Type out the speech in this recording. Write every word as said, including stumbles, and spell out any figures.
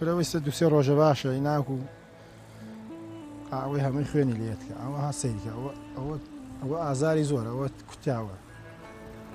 کرەوەی سە دووسێ ڕۆژە باشە ناکو ئەوەی هەمووی خوێنی لێتکە ئەوە ها سەیرکە ئەوە ئەوە ئەوە ئازاری زۆر ئەوە کوتاوە